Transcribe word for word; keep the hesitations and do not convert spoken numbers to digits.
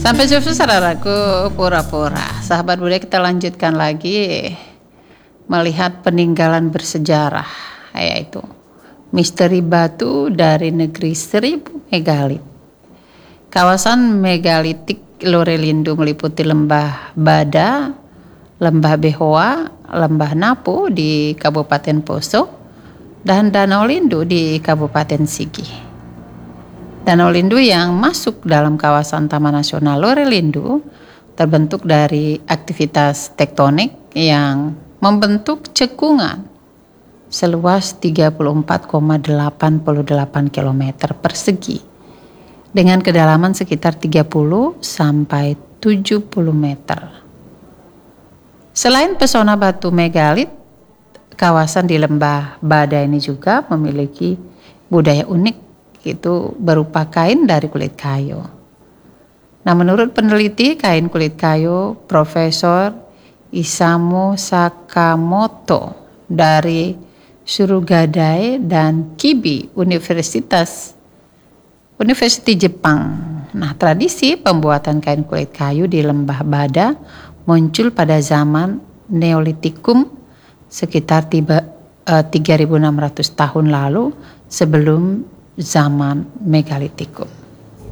Sampai jumpa saudaraku, pura-pura. Sahabat budaya, kita lanjutkan lagi melihat peninggalan bersejarah, yaitu misteri batu dari negeri seribu megalit. Kawasan megalitik Lorelindo meliputi lembah Bada, lembah Behoa, lembah Napu di Kabupaten Poso, dan Danau Lindu di Kabupaten Sigi. Danau Lindu yang masuk dalam kawasan Taman Nasional Lorelindo terbentuk dari aktivitas tektonik yang membentuk cekungan seluas tiga puluh empat koma delapan delapan kilometer persegi dengan kedalaman sekitar tiga puluh sampai tujuh puluh meter. Selain pesona batu megalit, kawasan di lembah Bada ini juga memiliki budaya unik, itu berupa kain dari kulit kayu. Nah, menurut peneliti kain kulit kayu Profesor Isamu Sakamoto dari Surugadai dan Kibi Universitas Universiti Jepang. Nah, tradisi pembuatan kain kulit kayu di lembah Bada muncul pada zaman Neolitikum sekitar tiga ribu enam ratus tahun lalu sebelum zaman Megalitikum.